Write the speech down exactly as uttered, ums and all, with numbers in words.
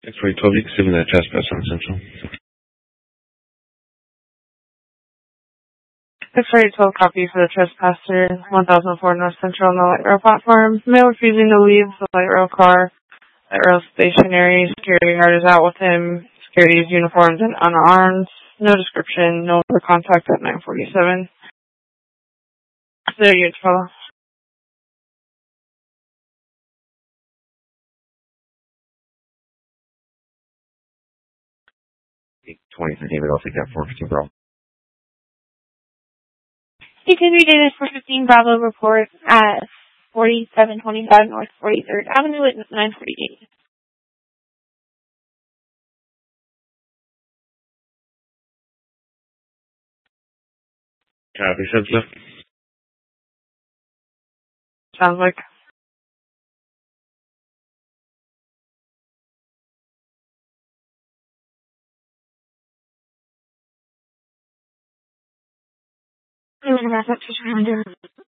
It's for twelve. You can send me that trespass on Central. six four eight twelve copy for the trespasser, one thousand four North Central on the light rail platform. Male refusing to leave the light rail car. Light rail stationary. Security guard is out with him. Security is uniformed and unarmed. No description. No other contact at nine forty-seven. There you go, fellow. twenty for David. I'll take that four fifteen, bro. You can read it as four fifteen Bravo report at forty-seven twenty-five North forty-third Avenue at nine forty-eight. Copy, Central. Sounds like. I'm going to wrap up to